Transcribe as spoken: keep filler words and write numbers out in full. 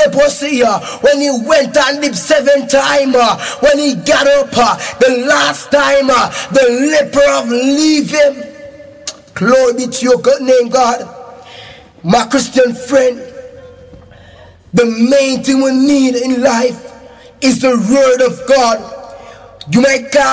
leprosy, uh, when he went and lived seven times, uh, when he got up, uh, the last time, uh, the leper of leave him. Glory be to your good name, God. My Christian friend, the main thing we need in life is the word of God. You might call